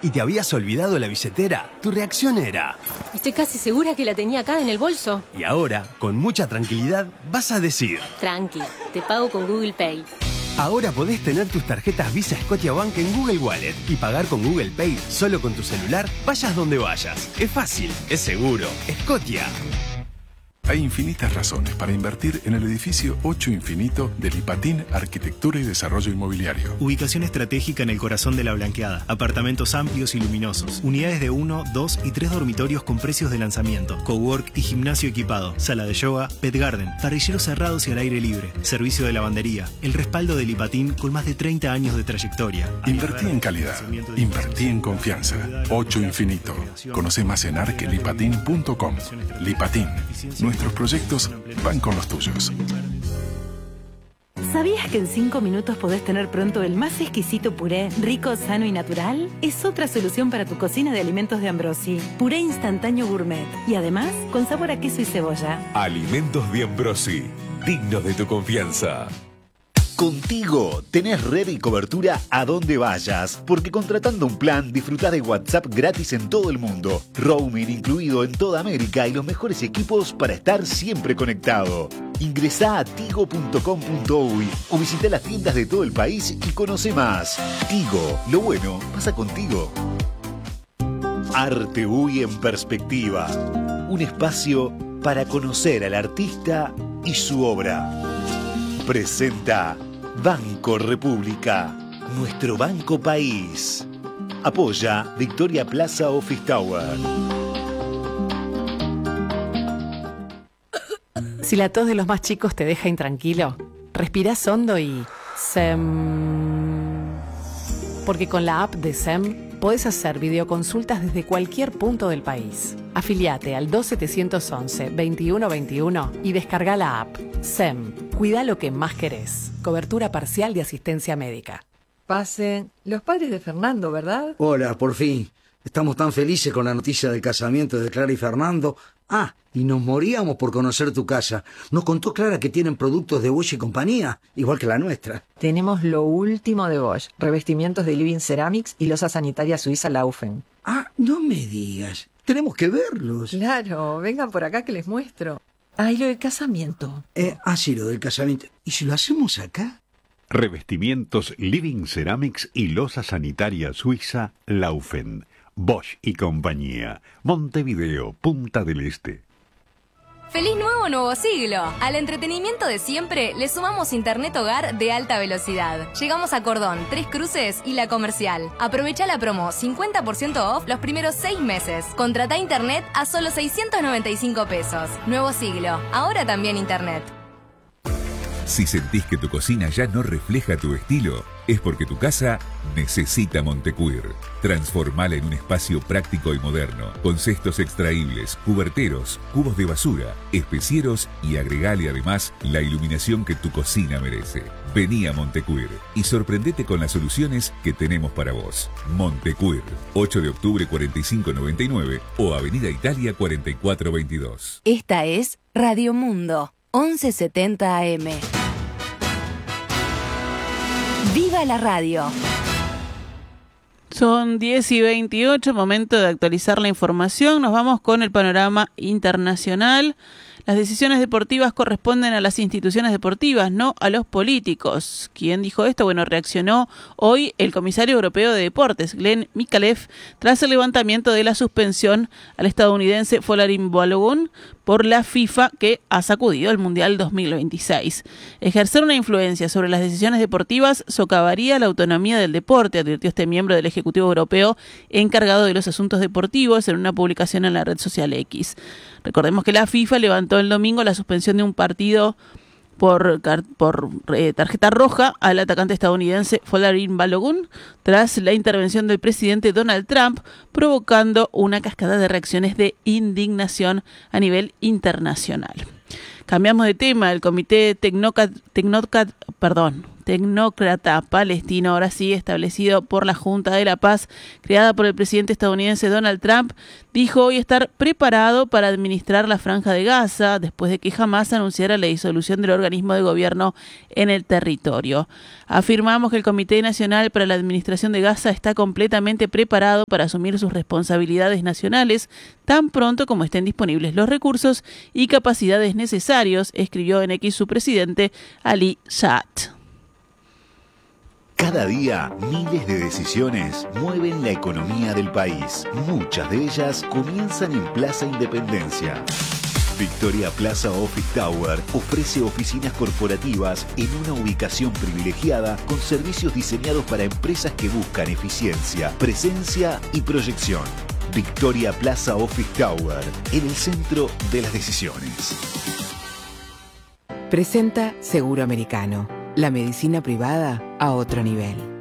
y te habías olvidado la billetera, tu reacción era: estoy casi segura que la tenía acá en el bolso. Y ahora, con mucha tranquilidad, vas a decir: tranqui, te pago con Google Pay. Ahora podés tener tus tarjetas Visa Scotiabank en Google Wallet y pagar con Google Pay solo con tu celular, vayas donde vayas. Es fácil, es seguro. Scotia. Hay infinitas razones para invertir en el edificio 8 Infinito de Lipatín Arquitectura y Desarrollo Inmobiliario. Ubicación estratégica en el corazón de La Blanqueada. Apartamentos amplios y luminosos. Unidades de 1, 2 y 3 dormitorios con precios de lanzamiento. Cowork y gimnasio equipado. Sala de yoga, pet garden. Parrilleros cerrados y al aire libre. Servicio de lavandería. El respaldo de Lipatín con más de 30 años de trayectoria. Invertí en calidad. Invertí en confianza. 8 Infinito. Conoce más en arquelipatin.com. Lipatín. Nuestros proyectos van con los tuyos. ¿Sabías que en 5 minutos podés tener pronto el más exquisito puré, rico, sano y natural? Es otra solución para tu cocina de alimentos de Ambrosi. Puré instantáneo gourmet. Y además, con sabor a queso y cebolla. Alimentos de Ambrosi. Dignos de tu confianza. Contigo tenés red y cobertura a donde vayas, porque contratando un plan disfrutás de WhatsApp gratis en todo el mundo, roaming incluido en toda América y los mejores equipos para estar siempre conectado. Ingresá a tigo.com.uy o visita las tiendas de todo el país y conoce más. Tigo, lo bueno pasa contigo. Arte UI en perspectiva, un espacio para conocer al artista y su obra. Presenta Banco República, nuestro banco país. Apoya Victoria Plaza Office Tower. Si la tos de los más chicos te deja intranquilo, respirás hondo y SEM. Porque con la app de SEM podés hacer videoconsultas desde cualquier punto del país. Afiliate al 2711-2121 y descarga la app. SEM. Cuida lo que más querés. Cobertura parcial de asistencia médica. Pasen. Los padres de Fernando, ¿verdad? Hola, por fin. Estamos tan felices con la noticia del casamiento de Clara y Fernando. Ah, y nos moríamos por conocer tu casa. Nos contó Clara que tienen productos de Bosch y compañía, igual que la nuestra. Tenemos lo último de Bosch. Revestimientos de Living Ceramics y losa sanitaria suiza Laufen. Ah, no me digas. Tenemos que verlos. Claro, vengan por acá que les muestro. Ah, y lo del casamiento. Sí, lo del casamiento. ¿Y si lo hacemos acá? Revestimientos Living Ceramics y losa sanitaria suiza Laufen. Bosch y compañía. Montevideo, Punta del Este. ¡Feliz nuevo siglo! Al entretenimiento de siempre le sumamos internet hogar de alta velocidad. Llegamos a Cordón, Tres Cruces y La Comercial. Aprovecha la promo 50% off los primeros 6 meses. Contrata internet a solo 695 pesos. Nuevo siglo, ahora también internet. Si sentís que tu cocina ya no refleja tu estilo, es porque tu casa necesita Montecuir. Transformala en un espacio práctico y moderno, con cestos extraíbles, cuberteros, cubos de basura, especieros y agregale además la iluminación que tu cocina merece. Vení a Montecuir y sorprendete con las soluciones que tenemos para vos. Montecuir, 8 de octubre 4599 o Avenida Italia 4422. Esta es Radio Mundo. 1170 AM. ¡Viva la radio! Son 10:28, momento de actualizar la información. Nos vamos con el panorama internacional. Las decisiones deportivas corresponden a las instituciones deportivas, no a los políticos. ¿Quién dijo esto? Bueno, reaccionó hoy el comisario europeo de deportes, Glenn Mikalev, tras el levantamiento de la suspensión al estadounidense Folarin Balogun por la FIFA, que ha sacudido el Mundial 2026. Ejercer una influencia sobre las decisiones deportivas socavaría la autonomía del deporte, advirtió este miembro del Ejecutivo Europeo encargado de los asuntos deportivos en una publicación en la red social X. Recordemos que la FIFA levantó el domingo la suspensión de un partido por tarjeta roja al atacante estadounidense Folarin Balogun tras la intervención del presidente Donald Trump, provocando una cascada de reacciones de indignación a nivel internacional. Cambiamos de tema. El Comité Tecnócrata Palestino, ahora sí, establecido por la Junta de la Paz, creada por el presidente estadounidense Donald Trump, dijo hoy estar preparado para administrar la Franja de Gaza después de que Hamás anunciara la disolución del organismo de gobierno en el territorio. Afirmamos que el Comité Nacional para la Administración de Gaza está completamente preparado para asumir sus responsabilidades nacionales tan pronto como estén disponibles los recursos y capacidades necesarios, escribió en X su presidente Ali Saad. Cada día, miles de decisiones mueven la economía del país. Muchas de ellas comienzan en Plaza Independencia. Victoria Plaza Office Tower ofrece oficinas corporativas en una ubicación privilegiada con servicios diseñados para empresas que buscan eficiencia, presencia y proyección. Victoria Plaza Office Tower, en el centro de las decisiones. Presenta Seguro Americano, la medicina privada a otro nivel.